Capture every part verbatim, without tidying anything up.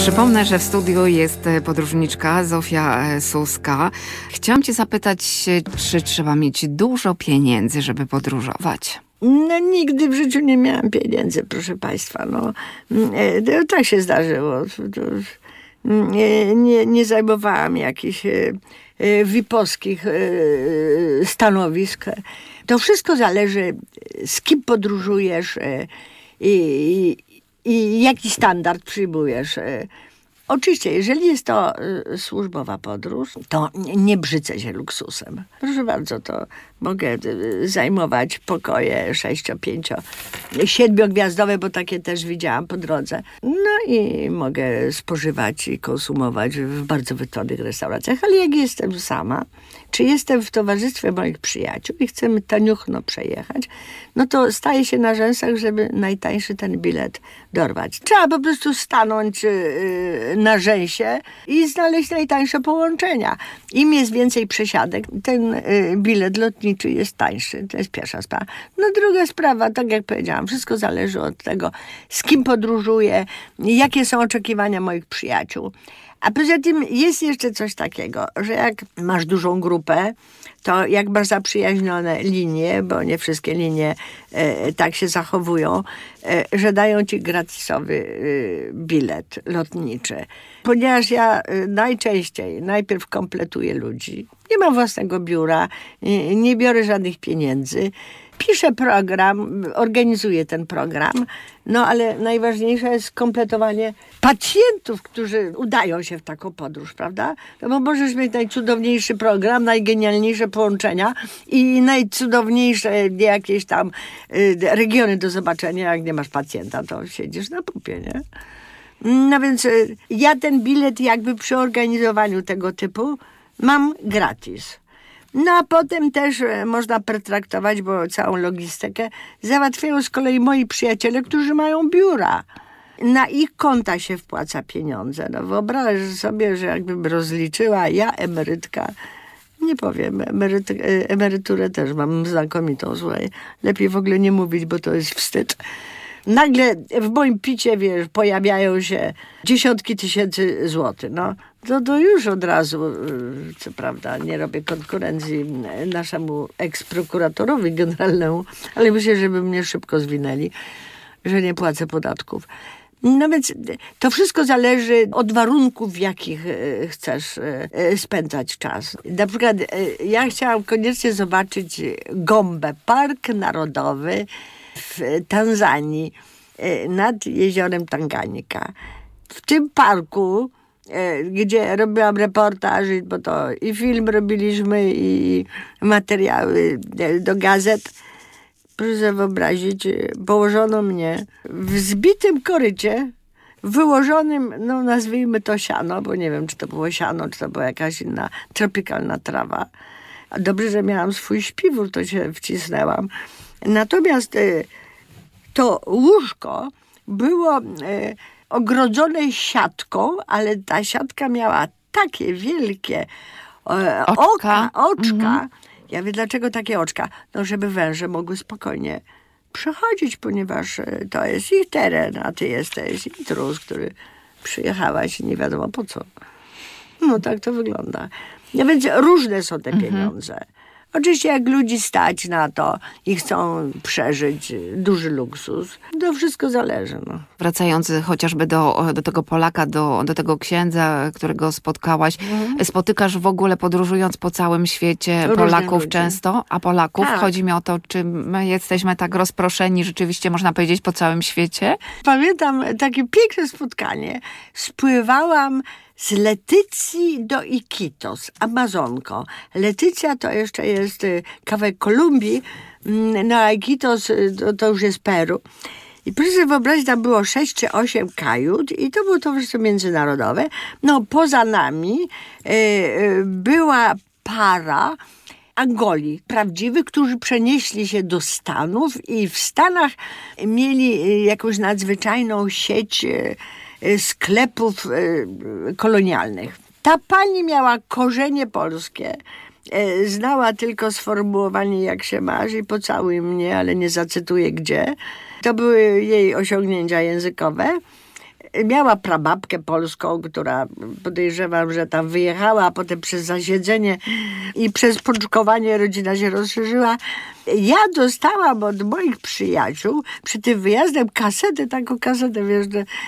Przypomnę, że w studiu jest podróżniczka Zofia Suska. Chciałam cię zapytać, czy trzeba mieć dużo pieniędzy, żeby podróżować? No, nigdy w życiu nie miałam pieniędzy, proszę państwa. No, e, tak się zdarzyło. To, nie, nie, nie zajmowałam jakichś e, vipowskich e, stanowisk. To wszystko zależy, z kim podróżujesz e, i, i jaki standard przyjmujesz. Oczywiście, jeżeli jest to y, służbowa podróż, to nie, nie brzydzę się luksusem. Proszę bardzo, to mogę y, zajmować pokoje sześcio, pięcio, siedmiogwiazdowe, bo takie też widziałam po drodze. No i mogę spożywać i konsumować w bardzo wytwornych restauracjach, ale jak jestem sama, czy jestem w towarzystwie moich przyjaciół i chcemy taniuchno przejechać, no to staje się na rzęsach, żeby najtańszy ten bilet dorwać. Trzeba po prostu stanąć yy, na rzęsie i znaleźć najtańsze połączenia. Im jest więcej przesiadek, ten yy, bilet lotniczy jest tańszy. To jest pierwsza sprawa. No druga sprawa, tak jak powiedziałam, wszystko zależy od tego, z kim podróżuję, jakie są oczekiwania moich przyjaciół. A poza tym jest jeszcze coś takiego, że jak masz dużą grupę, to jak masz zaprzyjaźnione linie, bo nie wszystkie linie e, tak się zachowują, e, że dają ci gratisowy e, bilet lotniczy. Ponieważ ja e, najczęściej najpierw kompletuję ludzi, nie mam własnego biura, nie, nie biorę żadnych pieniędzy, piszę program, organizuję ten program, no ale najważniejsze jest kompletowanie pacjentów, którzy udają się w taką podróż, prawda? No bo możesz mieć najcudowniejszy program, najgenialniejsze połączenia i najcudowniejsze jakieś tam y, regiony do zobaczenia. Jak nie masz pacjenta, to siedzisz na pupie, nie? No więc y, ja ten bilet jakby przy organizowaniu tego typu mam gratis. No a potem też można pertraktować, bo całą logistykę załatwiają z kolei moi przyjaciele, którzy mają biura. Na ich konta się wpłaca pieniądze. No wyobraź sobie, że jakbym rozliczyła ja emerytka, nie powiem, emeryt, emeryturę też mam znakomitą, słuchaj. Lepiej w ogóle nie mówić, bo to jest wstyd. Nagle w moim picie, wiesz, pojawiają się dziesiątki tysięcy złotych. No, to, to już od razu, co prawda, nie robię konkurencji naszemu eksprokuratorowi generalnemu, ale myślę, żeby mnie szybko zwinęli, że nie płacę podatków. No więc to wszystko zależy od warunków, w jakich chcesz spędzać czas. Na przykład ja chciałam koniecznie zobaczyć Gombe, Park Narodowy w Tanzanii, nad jeziorem Tanganyika. W tym parku, gdzie robiłam reportaż, bo to i film robiliśmy, i materiały do gazet, proszę sobie wyobrazić, położono mnie w zbitym korycie, wyłożonym, no nazwijmy to siano, bo nie wiem, czy to było siano, czy to była jakaś inna tropikalna trawa. A dobrze, że miałam swój śpiwór, to się wcisnęłam. Natomiast to łóżko było ogrodzone siatką, ale ta siatka miała takie wielkie e, oczka. oka, oczka. Mhm. Ja wiem, dlaczego takie oczka? No, żeby węże mogły spokojnie przechodzić, ponieważ to jest ich teren, a ty jesteś intruz, który przyjechałaś i nie wiadomo po co. No tak to wygląda. No więc różne są te pieniądze. Mhm. Oczywiście jak ludzi stać na to i chcą przeżyć duży luksus, to wszystko zależy. No. Wracając chociażby do, do tego Polaka, do, do tego księdza, którego spotkałaś, mhm. spotykasz w ogóle podróżując po całym świecie Różnych Polaków ludzi. Często, a Polaków? Tak. Chodzi mi o to, czy my jesteśmy tak rozproszeni, rzeczywiście można powiedzieć, po całym świecie? Pamiętam takie piękne spotkanie. Spływałam z Letycji do Iquitos, Amazonką. Letycja to jeszcze jest kawałek Kolumbii, no a Iquitos to, to już jest Peru. I proszę sobie wyobrazić, tam było sześć czy osiem kajut i to było towarzystwo międzynarodowe. No poza nami y, y, była para Angoli prawdziwych, którzy przenieśli się do Stanów i w Stanach mieli jakąś nadzwyczajną sieć sklepów kolonialnych. Ta pani miała korzenie polskie, znała tylko sformułowanie jak się masz i pocałuj mnie, ale nie zacytuję gdzie. To były jej osiągnięcia językowe. Miała prababkę polską, która podejrzewam, że tam wyjechała, a potem przez zasiedzenie i przez pączkowanie rodzina się rozszerzyła. Ja dostałam od moich przyjaciół przy tym wyjazdem kasetę, taką kasetę, wiesz,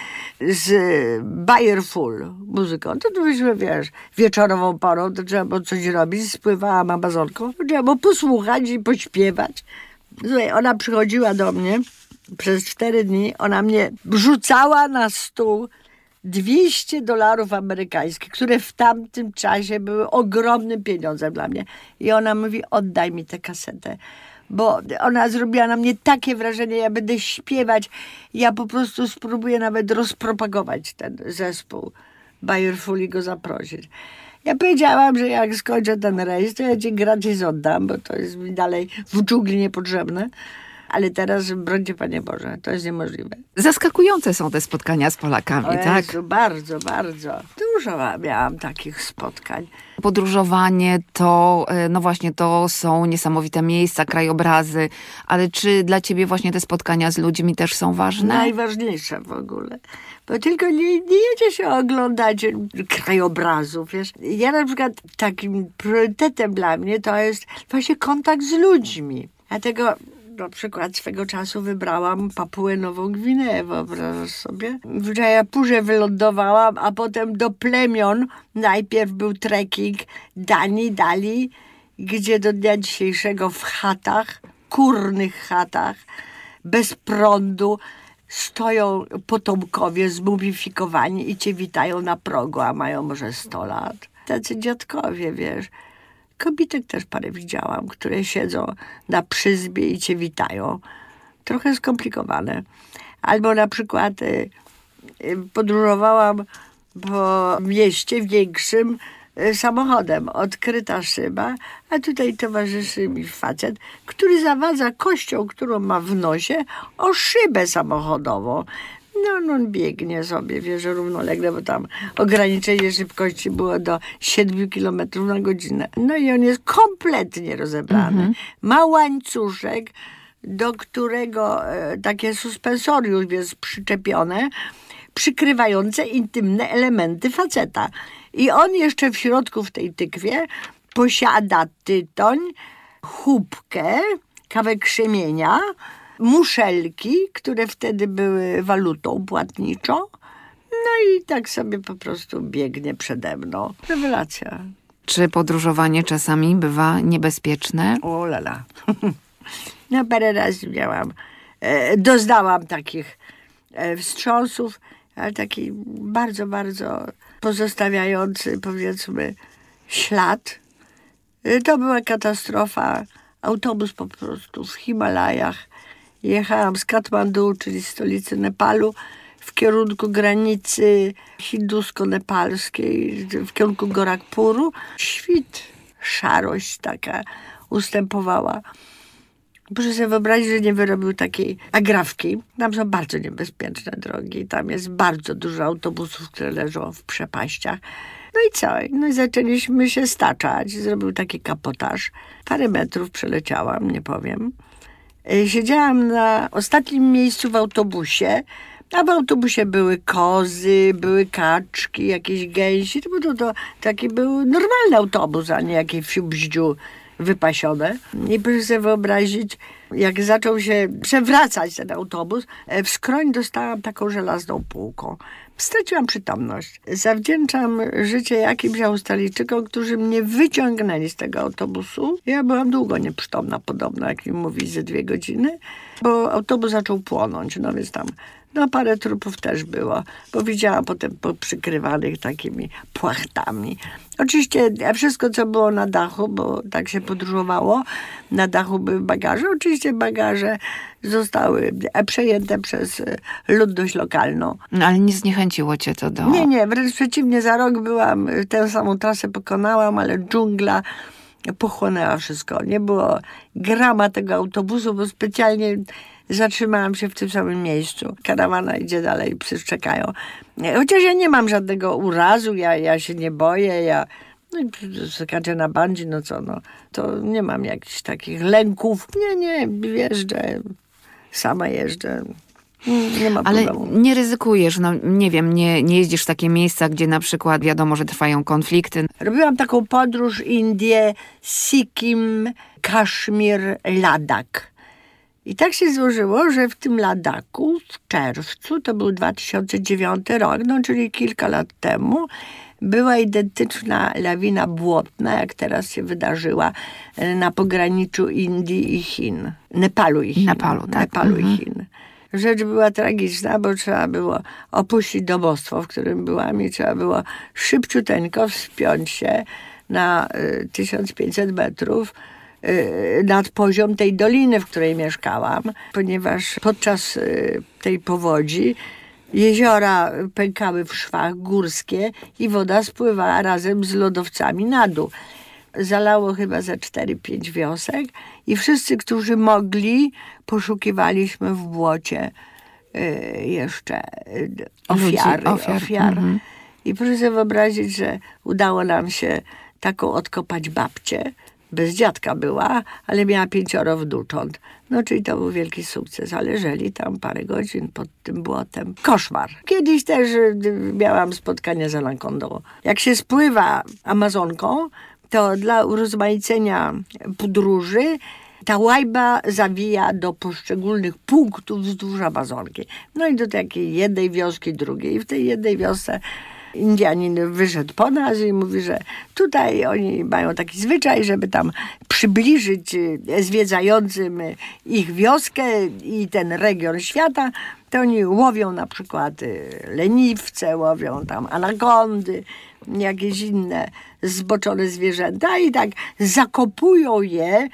z Bayer Full muzyką. To, to myśmy, wiesz, wieczorową porą, to trzeba było coś robić, spływałam amazonką, trzeba było posłuchać i pośpiewać. Słuchaj, ona przychodziła do mnie przez cztery dni, ona mnie rzucała na stół dwieście dolarów amerykańskich, które w tamtym czasie były ogromnym pieniądzem dla mnie. I ona mówi, oddaj mi tę kasetę. Bo ona zrobiła na mnie takie wrażenie, ja będę śpiewać. Ja po prostu spróbuję nawet rozpropagować ten zespół Bayer Full i go zaprosić. Ja powiedziałam, że jak skończę ten rejs, to ja ci gratis oddam, bo to jest mi dalej w dżungli niepotrzebne. Ale teraz, brońcie Panie Boże, to jest niemożliwe. Zaskakujące są te spotkania z Polakami, O Jezu, tak? bardzo, bardzo. Dużo miałam takich spotkań. Podróżowanie to, no właśnie, to są niesamowite miejsca, krajobrazy, ale czy dla ciebie właśnie te spotkania z ludźmi też są ważne? Najważniejsze w ogóle. Bo tylko nie, nie jedzie się oglądać krajobrazów, wiesz. Ja na przykład takim priorytetem dla mnie to jest właśnie kontakt z ludźmi. Dlatego na przykład swego czasu wybrałam Papuę Nową Gwineę, wyobrażasz sobie? W Jayapurze wylądowałam, a potem do plemion. Najpierw był trekking Dani Dali, gdzie do dnia dzisiejszego w chatach, kurnych chatach, bez prądu, stoją potomkowie zmumifikowani i cię witają na progu, a mają może sto lat. Tacy dziadkowie, wiesz. Kobitek też parę widziałam, które siedzą na przyzbie i cię witają. Trochę skomplikowane. Albo na przykład y, y, podróżowałam po mieście większym y, samochodem. Odkryta szyba, a tutaj towarzyszy mi facet, który zawadza kością, którą ma w nosie, o szybę samochodową. No, no on biegnie sobie, wiesz, równolegle, bo tam ograniczenie szybkości było do siedmiu kilometrów na godzinę. No i on jest kompletnie rozebrany. Mhm. Ma łańcuszek, do którego e, takie suspensorium jest przyczepione, przykrywające intymne elementy faceta. I on jeszcze w środku w tej tykwie posiada tytoń, chubkę, kawę krzemienia, muszelki, które wtedy były walutą płatniczą. No i tak sobie po prostu biegnie przede mną. Rewelacja. Czy podróżowanie czasami bywa niebezpieczne? O lala. No parę razy miałam, e, doznałam takich e, wstrząsów, ale taki bardzo, bardzo pozostawiający, powiedzmy, ślad. E, to była katastrofa. Autobus po prostu w Himalajach. Jechałam z Katmandu, czyli stolicy Nepalu, w kierunku granicy hindusko-nepalskiej, w kierunku Gorakhpuru. Świt, szarość taka ustępowała. Proszę sobie wyobrazić, że nie wyrobił takiej agrafki. Tam są bardzo niebezpieczne drogi. Tam jest bardzo dużo autobusów, które leżą w przepaściach. No i co? No i zaczęliśmy się staczać. Zrobił taki kapotaż. Parę metrów przeleciałam, nie powiem. Siedziałam na ostatnim miejscu w autobusie, a w autobusie były kozy, były kaczki, jakieś gęsi. To, to, to taki był normalny autobus, a nie jakieś fiubździu wypasione. I proszę sobie wyobrazić, jak zaczął się przewracać ten autobus, w skroń dostałam taką żelazną półką. Straciłam przytomność. Zawdzięczam życie jakimś Australijczykom, którzy mnie wyciągnęli z tego autobusu. Ja byłam długo nieprzytomna, podobno, jak mi mówi, ze dwie godziny, bo autobus zaczął płonąć, no więc tam no parę trupów też było, bo widziałam potem przykrywanych takimi płachtami. Oczywiście wszystko, co było na dachu, bo tak się podróżowało, na dachu były bagaże. Oczywiście bagaże zostały przejęte przez ludność lokalną. No, ale nie zniechęciło cię to do... Nie, nie, wręcz przeciwnie, za rok byłam, tę samą trasę pokonałam, ale dżungla pochłonęła wszystko. Nie było grama tego autobusu, bo specjalnie zatrzymałam się w tym samym miejscu. Karawana idzie dalej, psy czekają. Chociaż ja nie mam żadnego urazu, ja, ja się nie boję, ja no, skaczę na bandzi, no co, no, to nie mam jakichś takich lęków. Nie, nie, jeżdżę, sama jeżdżę. Nie ma Ale problemu. nie ryzykujesz, no nie wiem, nie, nie jeździsz w takie miejsca, gdzie na przykład wiadomo, że trwają konflikty. Robiłam taką podróż Indie, Sikkim, Kaszmir, Ladak. I tak się złożyło, że w tym Ladaku w czerwcu, to był dwa tysiące dziewiąty rok, no czyli kilka lat temu, była identyczna lawina błotna, jak teraz się wydarzyła na pograniczu Indii i Chin. Nepalu i Chin. Nepalu, tak. Nepalu Mhm. i Chin. Rzecz była tragiczna, bo trzeba było opuścić domostwo, w którym byłam i trzeba było szybciuteńko wspiąć się na y, tysiąc pięćset metrów y, nad poziom tej doliny, w której mieszkałam, ponieważ podczas y, tej powodzi jeziora pękały w szwach górskie i woda spływała razem z lodowcami na dół. Zalało chyba ze cztery pięć wiosek i wszyscy, którzy mogli, poszukiwaliśmy w błocie y, jeszcze y, ofiary. Ludzi, ofiar. ofiar. Mhm. I proszę sobie wyobrazić, że udało nam się taką odkopać babcię. Bez dziadka była, ale miała pięcioro wnucząt. No, czyli to był wielki sukces, ale żyli tam parę godzin pod tym błotem. Koszmar. Kiedyś też y, miałam spotkanie z anakondą. Jak się spływa Amazonką, to dla urozmaicenia podróży ta łajba zawija do poszczególnych punktów wzdłuż Amazonki. No i do takiej jednej wioski, drugiej. I w tej jednej wiosce Indianin wyszedł po nas i mówi, że tutaj oni mają taki zwyczaj, żeby tam przybliżyć zwiedzającym ich wioskę i ten region świata, to oni łowią na przykład leniwce, łowią tam anakondy, jakieś inne zboczone zwierzęta i tak zakopują je,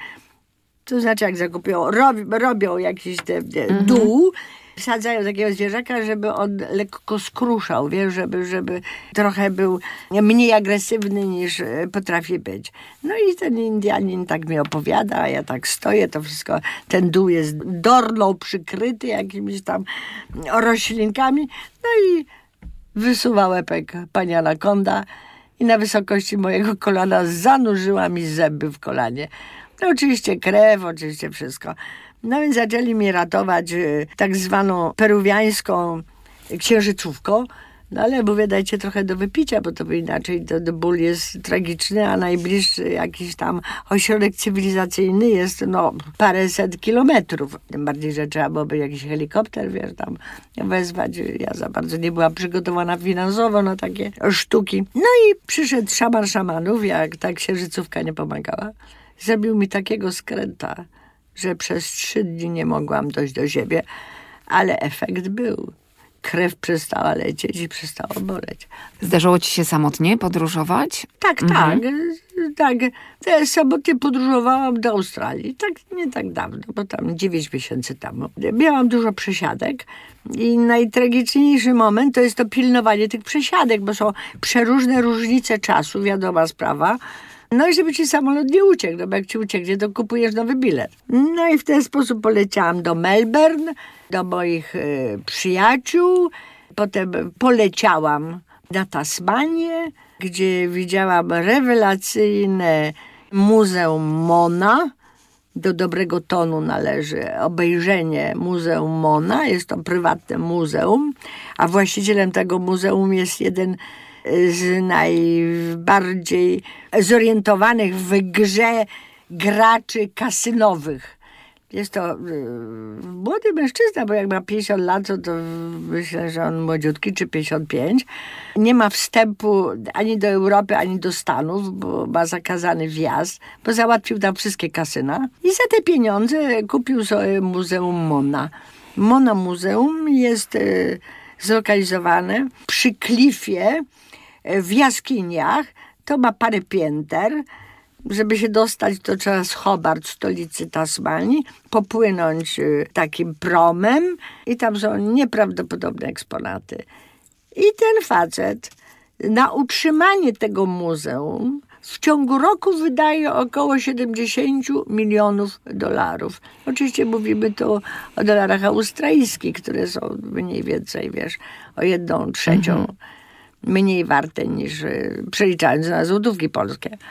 to znaczy jak zakopują, rob, robią jakiś te, te Mhm. dół, wsadzają takiego zwierzaka, żeby on lekko skruszał, wiesz, żeby, żeby trochę był mniej agresywny niż potrafi być. No i ten Indianin tak mi opowiada, a ja tak stoję, to wszystko, ten dół jest dorną przykryty jakimiś tam roślinkami. No i wysuwa łepek pani anakonda i na wysokości mojego kolana zanurzyła mi zęby w kolanie. No oczywiście krew, oczywiście wszystko. No więc zaczęli mi ratować y, tak zwaną peruwiańską księżycówką. No ale mówię, dajcie trochę do wypicia, bo to by inaczej to, to ból jest tragiczny, a najbliższy jakiś tam ośrodek cywilizacyjny jest no paręset kilometrów. Tym bardziej, że trzeba byłoby jakiś helikopter, wiesz, tam wezwać. Ja za bardzo nie byłam przygotowana finansowo na takie sztuki. No i przyszedł szaman szamanów, jak ta księżycówka nie pomagała. Zrobił mi takiego skręta, że przez trzy dni nie mogłam dojść do siebie, ale efekt był. Krew przestała lecieć i przestało boleć. Zdarzyło ci się samotnie podróżować? Tak, Mhm. tak. Tak. Ja samotnie podróżowałam do Australii. Tak, nie tak dawno, bo tam dziewięć miesięcy temu. Miałam dużo przesiadek i najtragiczniejszy moment to jest to pilnowanie tych przesiadek, bo są przeróżne różnice czasu, wiadoma sprawa. No i żeby ci samolot nie uciekł, no bo jak ci ucieknie, to kupujesz nowy bilet. No i w ten sposób poleciałam do Melbourne, do moich y, przyjaciół. Potem poleciałam na Tasmanię, gdzie widziałam rewelacyjne Muzeum Mona. Do dobrego tonu należy obejrzenie Muzeum Mona. Jest to prywatne muzeum, a właścicielem tego muzeum jest jeden z najbardziej zorientowanych w grze graczy kasynowych. Jest to yy, młody mężczyzna, bo jak ma pięćdziesiąt lat, to, to myślę, że on młodziutki, czy pięćdziesiąt pięć. Nie ma wstępu ani do Europy, ani do Stanów, bo ma zakazany wjazd, bo załatwił tam wszystkie kasyna. I za te pieniądze kupił sobie Muzeum Mona. Mona Muzeum jest yy, zlokalizowane przy klifie w jaskiniach. To ma parę pięter. Żeby się dostać, to trzeba z Hobart, stolicy Tasmanii, popłynąć takim promem i tam są nieprawdopodobne eksponaty. I ten facet na utrzymanie tego muzeum w ciągu roku wydaje około siedemdziesiąt milionów dolarów. Oczywiście mówimy tu o dolarach australijskich, które są mniej więcej, wiesz, o jedną trzecią mhm. mniej warte niż przeliczając na złotówki polskie.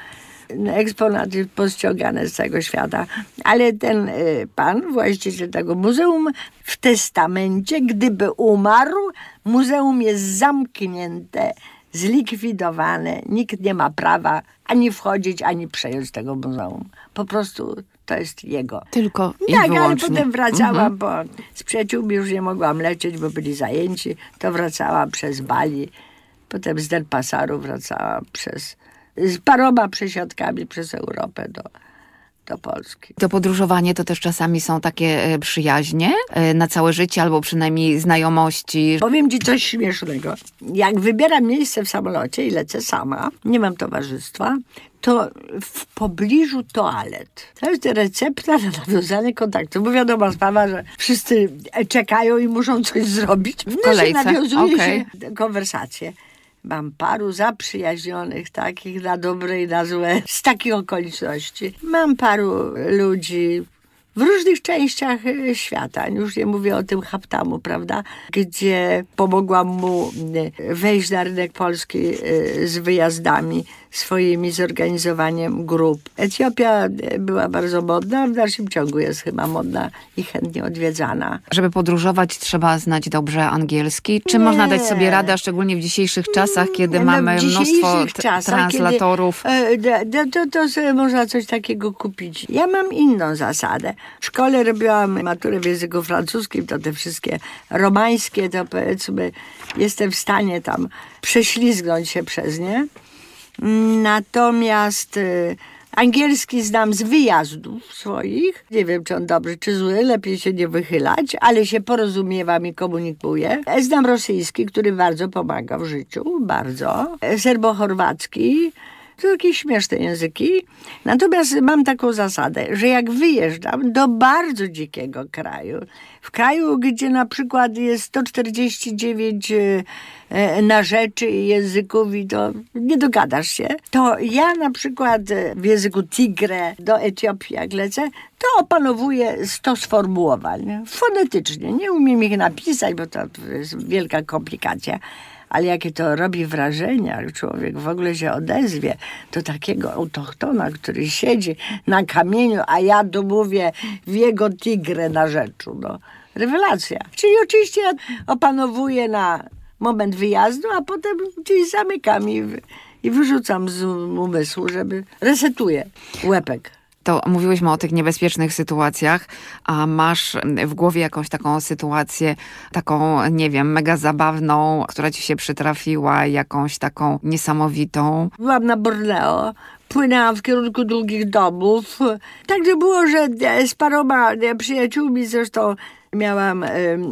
eksponaty pościągane z całego świata. Ale ten y, pan, właściciel tego muzeum, w testamencie, gdyby umarł, muzeum jest zamknięte, zlikwidowane. Nikt nie ma prawa ani wchodzić, ani przejąć tego muzeum. Po prostu to jest jego. Tylko i tak, wyłącznie. ale potem wracałam, Mhm. bo z przyjaciółmi już nie mogłam lecieć, bo byli zajęci. To wracałam przez Bali. Potem z Denpasaru wracałam przez, z paroma przesiadkami przez Europę do, do Polski. To podróżowanie to też czasami są takie e, przyjaźnie e, na całe życie, albo przynajmniej znajomości. Powiem ci coś śmiesznego. Jak wybieram miejsce w samolocie i lecę sama, nie mam towarzystwa, to w pobliżu toalet. To jest recepta na nawiązanie kontaktu. Bo wiadomo sprawa, że wszyscy czekają i muszą coś zrobić. W kolejce. nawiązuje Okej. się konwersacje. Mam paru zaprzyjaźnionych, takich na dobre i na złe, z takich okoliczności. Mam paru ludzi w różnych częściach e, świata. Już nie mówię o tym Haptamu, prawda? Gdzie pomogłam mu e, wejść na rynek polski e, z wyjazdami swoimi, zorganizowaniem grup. Etiopia e, była bardzo modna, w dalszym ciągu jest chyba modna i chętnie odwiedzana. Żeby podróżować, trzeba znać dobrze angielski. Czy Nie. można dać sobie radę, szczególnie w dzisiejszych czasach, kiedy No, mamy w mnóstwo dzisiejszych t- czasach, translatorów? Kiedy, e, to, to, to sobie można coś takiego kupić. Ja mam inną zasadę. W szkole robiłam maturę w języku francuskim, to te wszystkie romańskie, to powiedzmy jestem w stanie tam prześlizgnąć się przez nie. Natomiast e, angielski znam z wyjazdów swoich. Nie wiem, czy on dobry, czy zły, lepiej się nie wychylać, ale się porozumiewam i komunikuję. E, Znam rosyjski, który bardzo pomaga w życiu, bardzo. E, Serbo-chorwacki. To jakieś śmieszne języki. Natomiast mam taką zasadę, że jak wyjeżdżam do bardzo dzikiego kraju, w kraju, gdzie na przykład jest sto czterdzieści dziewięć e, narzeczy i języków i to nie dogadasz się, to ja na przykład e, w języku Tigre do Etiopii jak lecę, to opanowuję sto sformułowań. Fonetycznie. Nie umiem ich napisać, bo to jest wielka komplikacja. Ale jakie to robi wrażenie, jak człowiek w ogóle się odezwie do takiego autochtona, który siedzi na kamieniu, a ja tu mówię w jego Tigre na rzeczu. No. Rewelacja. Czyli oczywiście ja opanowuję na moment wyjazdu, a potem gdzieś zamykam i, i wyrzucam z umysłu, żeby resetuję łepek. To mówiłyśmy o tych niebezpiecznych sytuacjach, a masz w głowie jakąś taką sytuację, taką, nie wiem, mega zabawną, która ci się przytrafiła, jakąś taką niesamowitą? Byłam na Borneo, płynęłam w kierunku długich domów. Także było, że z paroma przyjaciółmi, zresztą miałam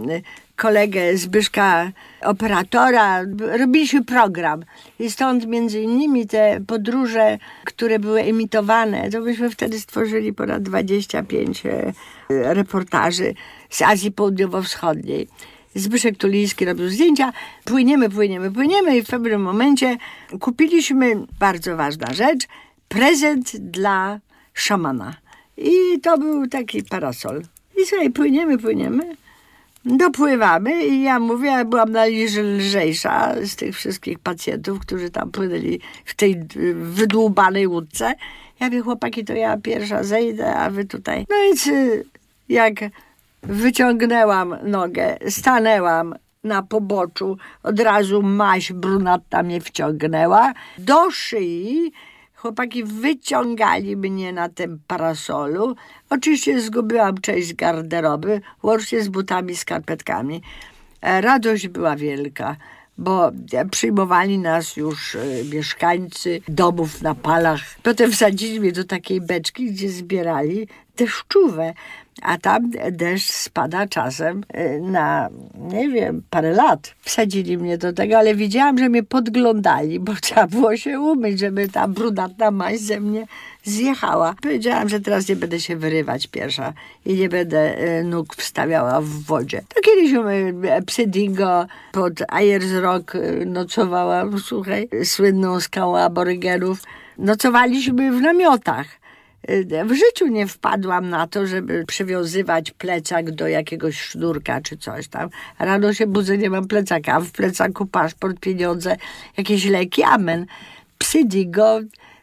kolegę Zbyszka, operatora, robiliśmy program. I stąd między innymi te podróże, które były emitowane, to myśmy wtedy stworzyli ponad dwadzieścia pięć reportaży z Azji Południowo-Wschodniej. Zbyszek Tuliński robił zdjęcia. Płyniemy, płyniemy, płyniemy i w pewnym momencie kupiliśmy, bardzo ważna rzecz, prezent dla szamana. I to był taki parasol. I słuchaj, płyniemy, płyniemy. Dopływamy i ja mówię, ja byłam najlżejsza z tych wszystkich pacjentów, którzy tam płynęli w tej wydłubanej łódce. Ja mówię, chłopaki, to ja pierwsza zejdę, a wy tutaj. No więc jak wyciągnęłam nogę, stanęłam na poboczu, od razu maź brunatna mnie wciągnęła do szyi. Chłopaki wyciągali mnie na tym parasolu. Oczywiście zgubiłam część garderoby, łącznie z butami, skarpetkami. Radość była wielka, bo przyjmowali nas już mieszkańcy domów na palach. Potem wsadzili mnie do takiej beczki, gdzie zbierali deszczówę. A tam deszcz spada czasem na, nie wiem, parę lat. Wsadzili mnie do tego, ale widziałam, że mnie podglądali, bo trzeba było się umyć, żeby ta brunatna maź ze mnie zjechała. Powiedziałam, że teraz nie będę się wyrywać pierwsza i nie będę nóg wstawiała w wodzie. To kiedyś psy dingo pod Ayers Rock nocowałam, słuchaj, słynną skałą aborygenów. Nocowaliśmy w namiotach. W życiu nie wpadłam na to, żeby przywiązywać plecak do jakiegoś sznurka czy coś tam. Rano się budzę, nie mam plecaka, a w plecaku paszport, pieniądze, jakieś leki, amen. Psy dingo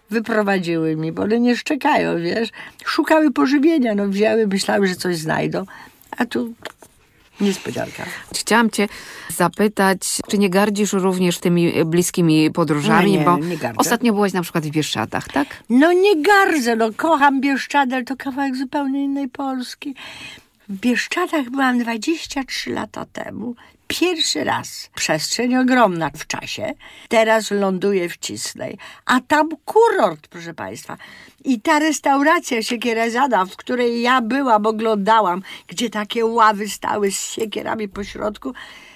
wyprowadziły mi, bo one nie szczekają, wiesz. Szukały pożywienia, no wzięły, myślały, że coś znajdą, a tu niespodzianka. Chciałam cię zapytać, czy nie gardzisz również tymi bliskimi podróżami? Nie, nie, bo nie gardzę. ostatnio byłaś na przykład w Bieszczadach, tak? No nie gardzę, no kocham Bieszczady, ale to kawałek zupełnie innej Polski. W Bieszczadach byłam dwadzieścia trzy lata temu. Pierwszy raz. Przestrzeń ogromna w czasie. Teraz ląduję w Cisnej. A tam kurort, proszę państwa. I ta restauracja Siekierazada, w której ja byłam, oglądałam, gdzie takie ławy stały z siekierami po środku.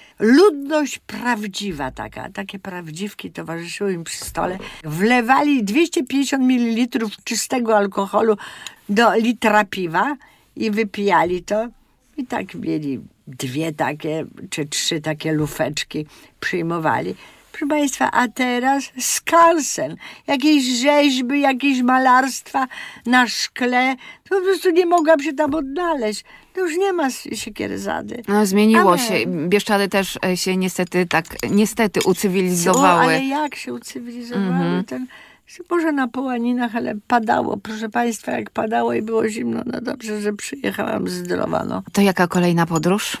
Ludność prawdziwa taka, takie prawdziwki towarzyszyły im przy stole. Wlewali dwieście pięćdziesiąt mililitrów czystego alkoholu do litra piwa i wypijali to. I tak mieli dwie takie, czy trzy takie lufeczki, przyjmowali. Proszę państwa, a teraz skansen, jakieś rzeźby, jakieś malarstwa na szkle. To po prostu nie mogłam się tam odnaleźć. To już nie ma Siekierazady. No, zmieniło Ale- się. Bieszczady też e, się niestety tak, niestety O, ucywilizowały. ale jak się ucywilizowały? Mhm. Ten, może na połaninach, ale padało. Proszę państwa, jak padało i było zimno, no dobrze, że przyjechałam zdrowa. No. To jaka kolejna podróż?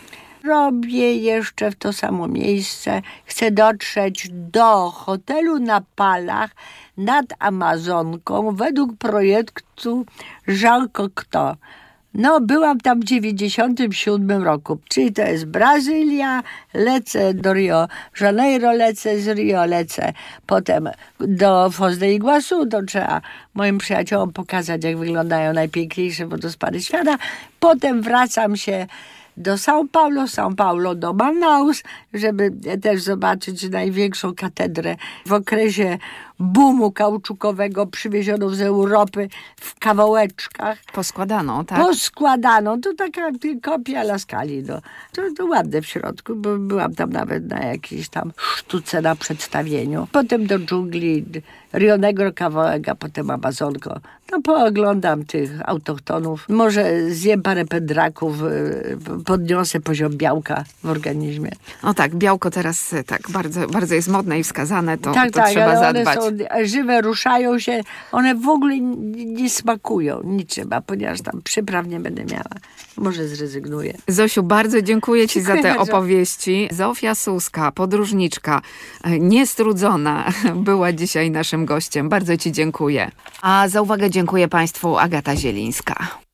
Robię jeszcze w to samo miejsce. Chcę dotrzeć do hotelu na Palach nad Amazonką według projektu Jean Cocteau. No, byłam tam w dziewięćdziesiątym siódmym roku, czyli to jest Brazylia, lecę do Rio Janeiro, lecę z Rio, lecę potem do Foz de Iguazu, to trzeba moim przyjaciołom pokazać, jak wyglądają najpiękniejsze wodospady świata. Potem wracam się do São Paulo, São Paulo do Manaus, żeby też zobaczyć największą katedrę w okresie boomu kauczukowego przywiezioną z Europy w kawałeczkach. Poskładano, tak? Poskładaną. To taka kopia La Scali. No. To, to ładne w środku, bo byłam tam nawet na jakiejś tam sztuce na przedstawieniu. Potem do dżungli Rio Negro kawałek, a potem Amazonko. No pooglądam tych autochtonów. Może zjem parę pędraków, y, podniosę poziom białka w organizmie. No tak, białko teraz e, tak bardzo, bardzo jest modne i wskazane, to, tak, to tak, trzeba ale zadbać. one są żywe, ruszają się. One w ogóle nie, nie smakują niczym, a ponieważ tam przypraw nie będę miała, może zrezygnuję. Zosiu, bardzo dziękuję ci Dziękuję za te bardzo. opowieści. Zofia Suska, podróżniczka, e, niestrudzona, była dzisiaj naszym gościem. Bardzo ci dziękuję. A za uwagę dziękuję państwu Agata Zielińska.